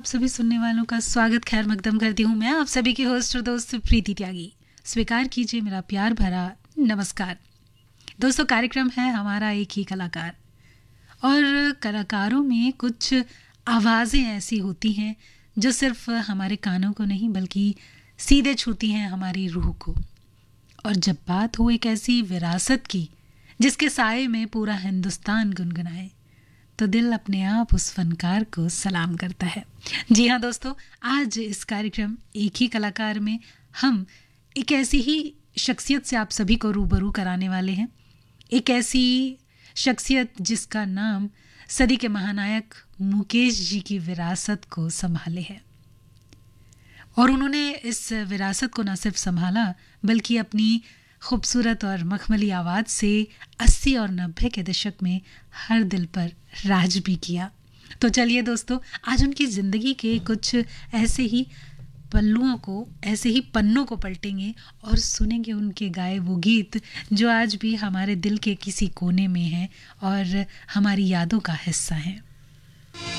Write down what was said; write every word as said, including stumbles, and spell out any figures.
सभी सुनने वालों का स्वागत खैर मकदम करती हूँ मैं, आप सभी की होस्ट और दोस्त प्रीति त्यागी। स्वीकार कीजिए मेरा प्यार भरा नमस्कार। दोस्तों, कार्यक्रम है हमारा एक ही कलाकार, और कलाकारों में कुछ आवाज़ें ऐसी होती हैं जो सिर्फ हमारे कानों को नहीं बल्कि सीधे छूती हैं हमारी रूह को। और जब बात हो एक ऐसी विरासत की जिसके साए में पूरा हिंदुस्तान गुनगुनाए, तो दिल अपने आप उस फनकार को सलाम करता है। जी हाँ दोस्तों, आज इस कार्यक्रम एक ही कलाकार में हम एक ऐसी ही शख्सियत से आप सभी को रूबरू कराने वाले हैं। एक ऐसी शख्सियत जिसका नाम सदी के महानायक मुकेश जी की विरासत को संभाले है, और उन्होंने इस विरासत को न सिर्फ संभाला बल्कि अपनी खूबसूरत और मखमली आवाज़ से अस्सी और नब्बे के दशक में हर दिल पर राज भी किया। तो चलिए दोस्तों, आज उनकी ज़िंदगी के कुछ ऐसे ही पल्लुओं को, ऐसे ही पन्नों को पलटेंगे और सुनेंगे उनके गाए वो गीत जो आज भी हमारे दिल के किसी कोने में हैं और हमारी यादों का हिस्सा हैं।